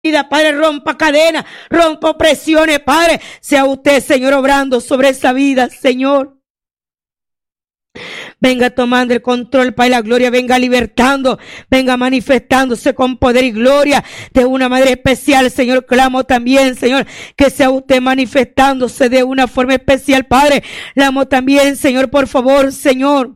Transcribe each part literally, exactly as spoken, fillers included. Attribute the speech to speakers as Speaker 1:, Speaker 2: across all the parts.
Speaker 1: vida, Padre, rompa cadenas, rompa opresiones, Padre. Sea usted, Señor, obrando sobre esa vida, Señor. Venga tomando el control, Padre, la gloria, venga libertando, venga manifestándose con poder y gloria de una manera especial, Señor. Clamo también, Señor, que sea usted manifestándose de una forma especial, Padre. Clamo también, Señor, por favor, Señor.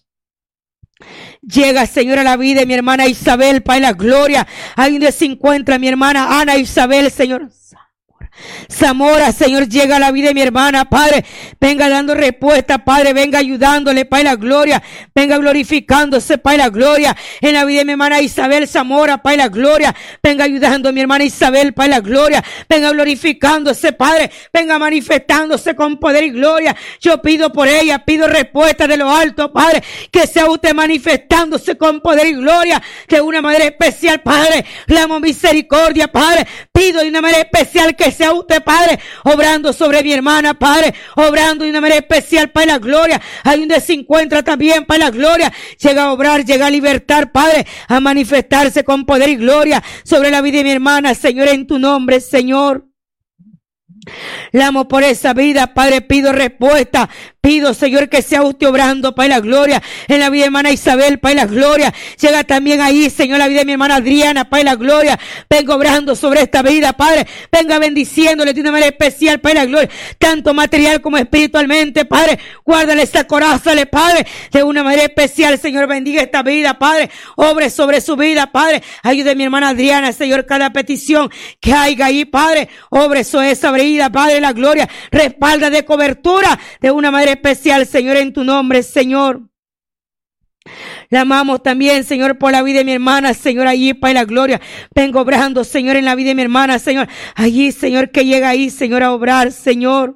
Speaker 1: Llega, Señor, a la vida de mi hermana Isabel, Padre, la gloria. Ahí donde se encuentra mi hermana Ana Isabel, Señor. Zamora, Señor, llega a la vida de mi hermana, Padre, venga dando respuesta, Padre, venga ayudándole, Padre, la gloria, venga glorificándose, Padre, la gloria, en la vida de mi hermana Isabel Zamora, Padre, la gloria, venga ayudando a mi hermana Isabel, Padre, la gloria, venga glorificándose, Padre, venga manifestándose con poder y gloria. Yo pido por ella, pido respuesta de lo alto, Padre, que sea usted manifestándose con poder y gloria de una manera especial, Padre. Clamo misericordia, Padre, pido de una manera especial que sea usted, Padre, obrando sobre mi hermana, Padre, obrando de una manera especial, Padre, la gloria, ahí donde se encuentra también, Padre, la gloria, llega a obrar, llega a libertar, Padre, a manifestarse con poder y gloria sobre la vida de mi hermana, Señor, en tu nombre, Señor. La amo por esa vida, Padre, pido respuesta, pido, Señor, que sea usted obrando, Padre, la gloria, en la vida de mi hermana Isabel, Padre, la gloria, llega también ahí, Señor, la vida de mi hermana Adriana, Padre, la gloria, venga obrando sobre esta vida, Padre, venga bendiciéndole de una manera especial, Padre, la gloria, tanto material como espiritualmente, Padre, guárdale esa corázale, Padre, de una manera especial, Señor, bendiga esta vida, Padre, obre sobre su vida, Padre, ayude a mi hermana Adriana, Señor, cada petición que haya ahí, Padre, obre sobre esa vida, Padre, la gloria, respalda de cobertura de una manera especial, Señor, en tu nombre, Señor. La amamos también, Señor, por la vida de mi hermana, Señor, allí, Padre, la gloria. Vengo obrando, Señor, en la vida de mi hermana, Señor. Allí, Señor, que llega ahí, Señor, a obrar, Señor.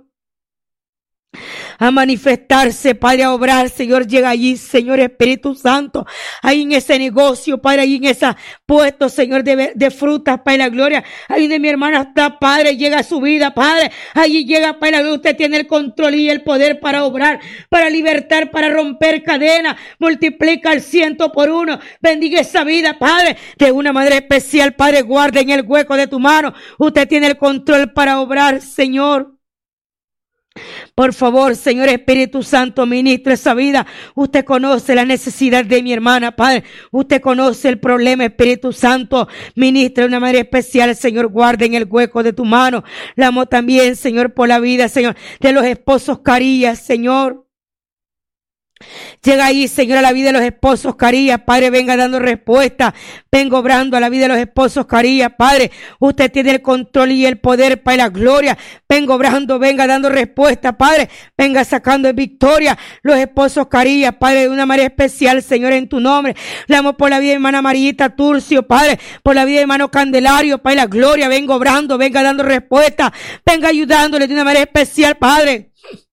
Speaker 1: A manifestarse, Padre, a obrar, Señor, llega allí, Señor, Espíritu Santo, ahí en ese negocio, Padre, ahí en ese puesto, Señor, de, de frutas, Padre, la gloria, ahí de mi hermana está, Padre, llega a su vida, Padre, allí llega, Padre, la gloria, usted tiene el control y el poder para obrar, para libertar, para romper cadenas, multiplica al ciento por uno, bendiga esa vida, Padre, de una manera especial, Padre, guarde en el hueco de tu mano, usted tiene el control para obrar, Señor. Por favor, Señor Espíritu Santo, ministre esa vida. Usted conoce la necesidad de mi hermana, Padre. Usted conoce el problema, Espíritu Santo. Ministre de una manera especial, Señor. Guarde en el hueco de tu mano. La amo también, Señor, por la vida, Señor, de los esposos Carías, Señor. Llega ahí, Señor, a la vida de los esposos Carías, Padre, venga dando respuesta, vengo obrando a la vida de los esposos Carías, Padre, usted tiene el control y el poder, Padre, la gloria, vengo obrando, venga dando respuesta, Padre, venga sacando en victoria los esposos Carías, Padre, de una manera especial, Señor, en tu nombre. Le amo por la vida de hermana Marita Turcio, Padre, por la vida de hermano Candelario, Padre, la gloria, vengo obrando, venga dando respuesta, venga ayudándole de una manera especial, Padre.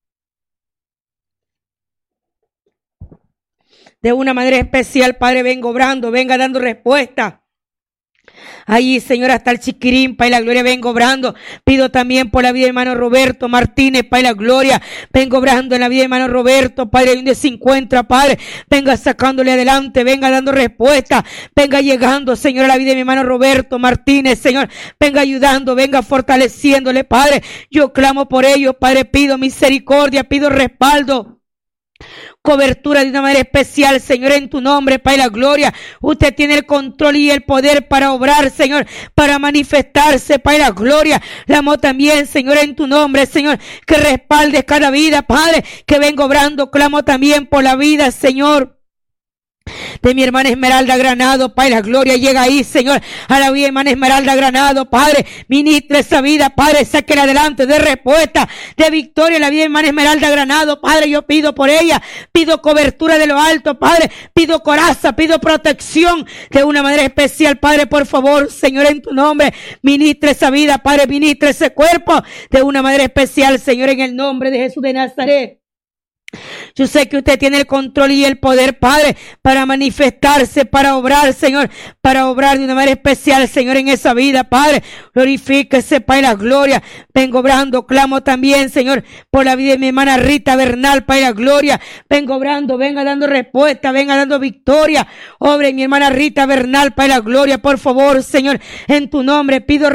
Speaker 1: De una manera especial, Padre, vengo obrando, venga dando respuesta. Allí, Señor, hasta el chiquirín, Padre, la gloria, vengo obrando. Pido también por la vida de hermano Roberto Martínez, Padre, la gloria. Vengo obrando en la vida de hermano Roberto, Padre, donde se encuentra, Padre. Venga sacándole adelante, venga dando respuesta. Venga llegando, Señor, a la vida de mi hermano Roberto Martínez, Señor. Venga ayudando, venga fortaleciéndole, Padre. Yo clamo por ellos, Padre, pido misericordia, pido respaldo. Cobertura de una manera especial, Señor, en tu nombre, Padre, la gloria. Usted tiene el control y el poder para obrar, Señor, para manifestarse, Padre, la gloria. La amo también, Señor, en tu nombre, Señor, que respaldes cada vida, Padre, que vengo obrando. Clamo también por la vida, Señor, de mi hermana Esmeralda Granado, Padre, la gloria, llega ahí, Señor, a la vida de hermana Esmeralda Granado, Padre, ministra esa vida, Padre, sáquela adelante, de respuesta, de victoria, la vida de hermana Esmeralda Granado, Padre, yo pido por ella, pido cobertura de lo alto, Padre, pido coraza, pido protección de una manera especial, Padre, por favor, Señor, en tu nombre, ministra esa vida, Padre, ministra ese cuerpo de una manera especial, Señor, en el nombre de Jesús de Nazaret. Yo sé que usted tiene el control y el poder, Padre, para manifestarse, para obrar, Señor, para obrar de una manera especial, Señor, en esa vida, Padre. Glorifíquese, Padre, la gloria. Vengo obrando, clamo también, Señor, por la vida de mi hermana Rita Bernal, Padre, la gloria. Vengo obrando, venga dando respuesta, venga dando victoria. Obre mi hermana Rita Bernal, Padre, la gloria, por favor, Señor, en tu nombre pido